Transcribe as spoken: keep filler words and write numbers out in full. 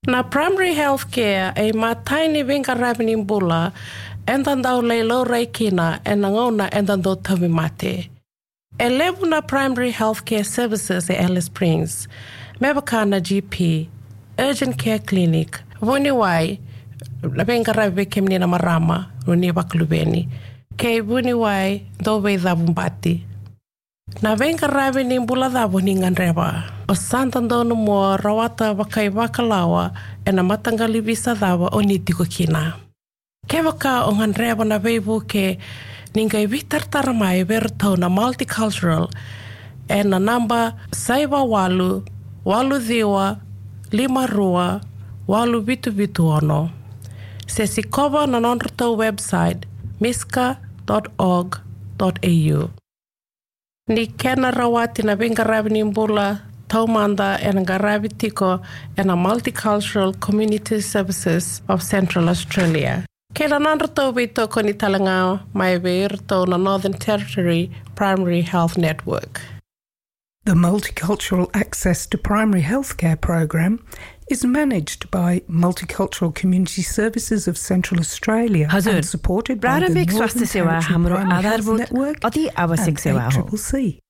Na primary health care e mataini vinga ravini mbula endandau leilo reikina e nangona endandau tawi mate. E levu na primary health care services e Alice Springs, mebakana G P, urgent care clinic, voni wai, vinga ravi kemni na marama, runi wakulubeni, ke voni wai dowe dhavumbati. Na venga ravi ni mbula dhavu ni nganrewa. O santandonu mo rawata wakai wakalawa e na matangali visa dhawa o ni tiko kina. Ke waka o nganrewa na veivu ke ningai vitartara mai vertau na multicultural e na namba saiwa walu, walu dhiwa, lima rua, walu vitu vitu ono. Se si kova na nonrutau website miska dot org dot a u. Ni kena rawati na venga ravini mbula taumanda e nga ravi tiko e na Multicultural Community Services of Central Australia. Kena nanrutau vito ko ni talanga mai veirto na Northern Territory Primary Health Network. The Multicultural Access to Primary Healthcare program is managed by Multicultural Community Services of Central Australia and supported by the Northern Territory Primary Health Network and A C C C.